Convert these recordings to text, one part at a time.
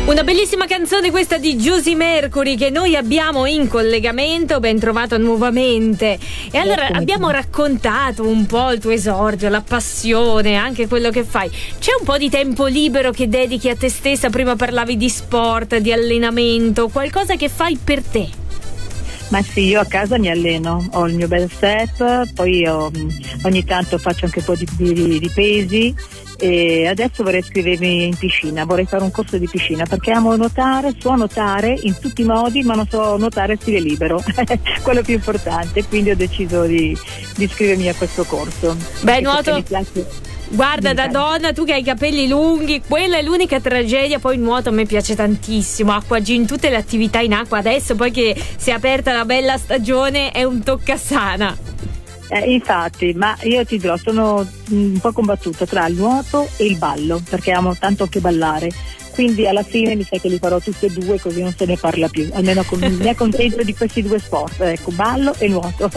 Una bellissima canzone questa di Giusy Mercury che noi abbiamo in collegamento, ben trovato nuovamente. E allora abbiamo raccontato un po' il tuo esordio, la passione, anche quello che fai. C'è un po' di tempo libero che dedichi a te stessa? Prima parlavi di sport, di allenamento, qualcosa che fai per te? Ma sì, io a casa mi alleno, ho il mio bel step, poi ogni tanto faccio anche un po' di pesi. E adesso vorrei iscrivermi in piscina, vorrei fare un corso di piscina perché amo nuotare, so nuotare in tutti i modi, ma non so nuotare a stile libero, quello più importante, quindi ho deciso di iscrivermi a questo corso. Beh, nuoto, guarda, da donna, tu che hai i capelli lunghi, quella è l'unica tragedia. Poi il nuoto a me piace tantissimo, acquagym, tutte le attività in acqua, adesso poi che si è aperta la bella stagione è un toccasana. Infatti, ma io ti dirò, sono un po' combattuta tra il nuoto e il ballo, perché amo tanto anche ballare, quindi alla fine mi sa che li farò tutti e due, così non se ne parla più, almeno mi accontento di questi due sport, ecco, ballo e nuoto.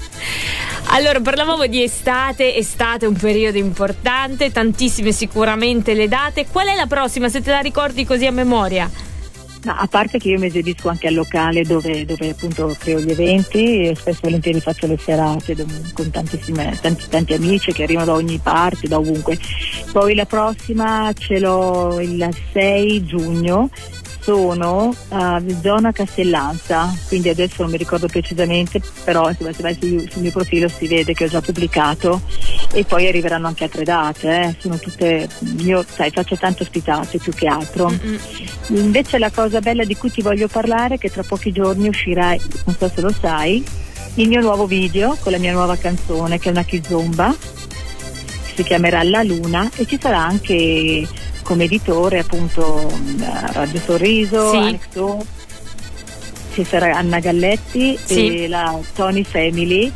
Allora, parlavamo di estate è un periodo importante, tantissime sicuramente le date. Qual è la prossima, se te la ricordi così a memoria? No, a parte che io mi esibisco anche al locale dove appunto creo gli eventi e spesso e volentieri faccio le serate con tanti amici che arrivano da ogni parte, da ovunque. Poi la prossima ce l'ho il 6 giugno, sono a zona Castellanza, quindi adesso non mi ricordo precisamente, però se vai sul mio profilo si vede che ho già pubblicato, e poi arriveranno anche altre date, sono tutte, io faccio tante ospitate più che altro. Invece la cosa bella di cui ti voglio parlare è che tra pochi giorni uscirà, non so se lo sai, il mio nuovo video con la mia nuova canzone che è una kizomba, si chiamerà La Luna, e ci sarà anche come editore appunto Radio Sorriso, sì. Alex O, ci sarà Anna Galletti, sì, e la Tony Family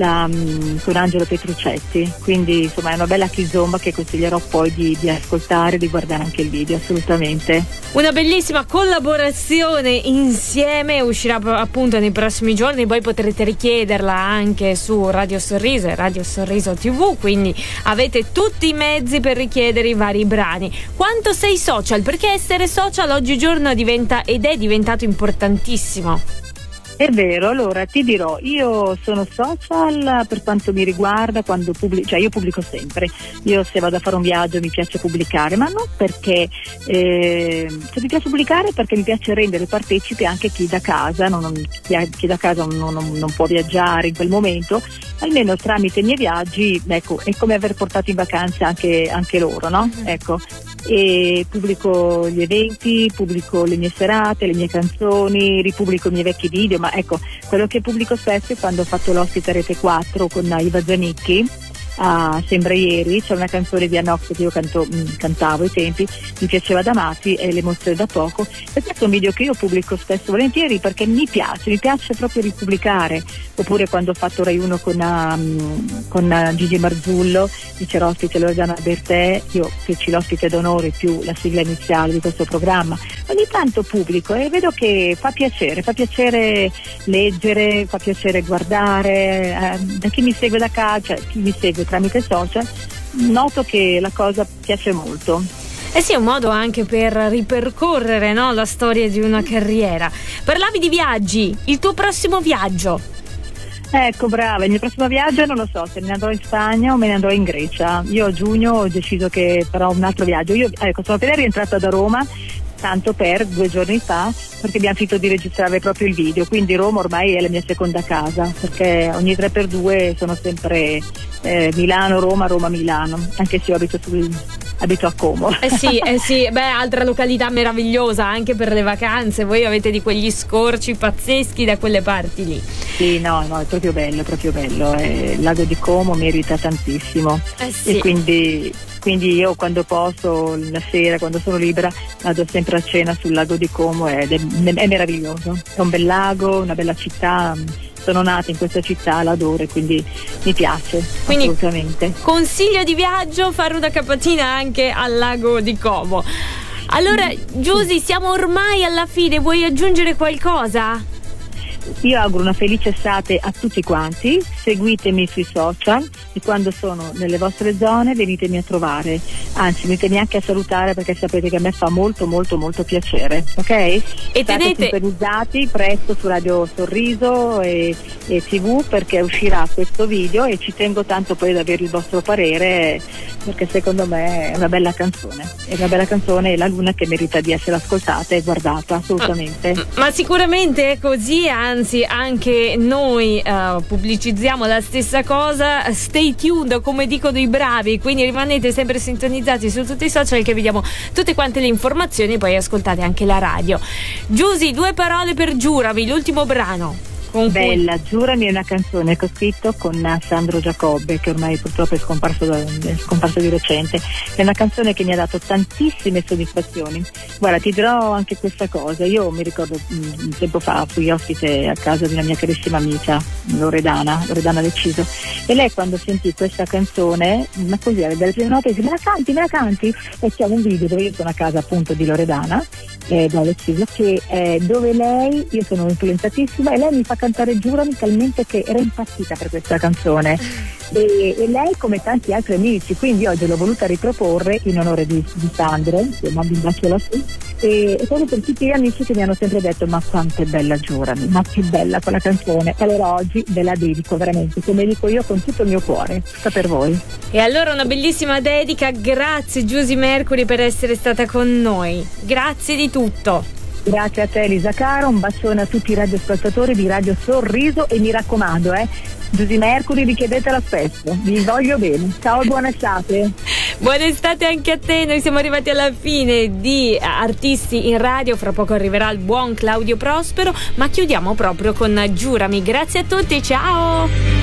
con Angelo Petruccetti, quindi insomma è una bella kizomba che consiglierò poi di ascoltare, di guardare anche il video, assolutamente. Una bellissima collaborazione insieme, uscirà appunto nei prossimi giorni, poi potrete richiederla anche su Radio Sorriso e Radio Sorriso TV, quindi avete tutti i mezzi per richiedere i vari brani. Quanto sei social? Perché essere social oggigiorno diventa ed è diventato importantissimo. È vero, allora ti dirò, io sono social per quanto mi riguarda, quando pubblico, cioè io pubblico sempre, io se vado a fare un viaggio mi piace pubblicare, ma non perché, se mi piace pubblicare perché mi piace rendere partecipi anche chi da casa, chi da casa non può viaggiare in quel momento, almeno tramite i miei viaggi, ecco, è come aver portato in vacanza anche loro, no? Ecco. E pubblico gli eventi, pubblico le mie serate, le mie canzoni, ripubblico i miei vecchi video, ma ecco, quello che pubblico spesso è quando ho fatto l'ospite a Rete 4 con Iva Zanicchi a Sembra Ieri, c'è una canzone di Anox che io cantavo ai tempi, mi piaceva da matti e l'emozione da poco, e questo è un video che io pubblico spesso e volentieri perché mi piace proprio ripubblicare. Oppure quando ho fatto Rai 1 con Gigi Marzullo, c'era ospite Loredana Bertè, io feci l'ospite d'onore più la sigla iniziale di questo programma, ogni tanto pubblico e vedo che fa piacere leggere, fa piacere guardare, da chi mi segue da casa, cioè chi mi segue tramite social, noto che la cosa piace molto. Eh sì, è un modo anche per ripercorrere, no, la storia di una carriera. Parlavi di viaggi, il tuo prossimo viaggio? Ecco, brava, il mio prossimo viaggio non lo so se me ne andrò in Spagna o me ne andrò in Grecia. Io a giugno ho deciso che farò un altro viaggio. Io sono appena rientrata da Roma, tanto per 2 giorni fa, perché abbiamo finito di registrare proprio il video, quindi Roma ormai è la mia seconda casa, perché ogni 3x2 sono sempre Milano, Roma, Roma, Milano, anche se io abito a Como. Eh sì, beh, altra località meravigliosa anche per le vacanze, voi avete di quegli scorci pazzeschi da quelle parti lì. Sì, no, è proprio bello, il lago di Como merita tantissimo, sì. E quindi io quando posso, la sera, quando sono libera, vado sempre a cena sul lago di Como ed è meraviglioso, è un bel lago, una bella città. Sono nata in questa città, l'adoro e quindi mi piace, quindi, assolutamente. Consiglio di viaggio, fare una capatina anche al lago di Como. Allora, Giusy, siamo ormai alla fine, vuoi aggiungere qualcosa? io auguro una felice estate a tutti quanti, seguitemi sui social e quando sono nelle vostre zone venitemi a trovare, anzi venitemi anche a salutare perché sapete che a me fa molto molto molto piacere, ok? E state sintonizzati presto su Radio Sorriso e TV perché uscirà questo video e ci tengo tanto poi ad avere il vostro parere perché secondo me è una bella canzone, e la luna che merita di essere ascoltata e guardata assolutamente. Ma sicuramente è così, anzi anche noi pubblicizziamo la stessa cosa. Stay tuned, come dicono i bravi, quindi rimanete sempre sintonizzati su tutti i social che vi diamo tutte quante le informazioni, poi ascoltate anche la radio. Giusy, 2 parole per Giurami, l'ultimo brano. Bella, Giurami è una canzone che ho scritto con Sandro Giacobbe, che ormai purtroppo è scomparso di recente. È una canzone che mi ha dato tantissime soddisfazioni. Guarda, ti dirò anche questa cosa. Io mi ricordo un tempo fa fui ospite a casa di una mia carissima amica, Loredana Deciso, e lei quando sentì questa canzone, ma così dalle prime note dice: me la canti? E c'è un video dove io sono a casa appunto di Loredana da Deciso, dove lei, io sono influenzatissima e lei mi fa cantare Giurami talmente che era impazzita per questa canzone e lei come tanti altri amici, quindi oggi l'ho voluta riproporre in onore di Sandro, che mando un bacio lassù, e proprio per tutti gli amici che mi hanno sempre detto: ma quanto è bella Giurami, ma che bella quella canzone. Allora oggi ve la dedico veramente, come dico io, con tutto il mio cuore, sta per voi. E allora una bellissima dedica. Grazie Giusy Mercuri per essere stata con noi, grazie di tutto. Grazie a te Elisa Caro, un bacione a tutti i radioascoltatori di Radio Sorriso e mi raccomando, Giusy Mercuri, richiedetela spesso, vi voglio bene. Ciao e buona estate. Buona estate anche a te. Noi siamo arrivati alla fine di Artisti in Radio, fra poco arriverà il buon Claudio Prospero, ma chiudiamo proprio con Giurami. Grazie a tutti, ciao.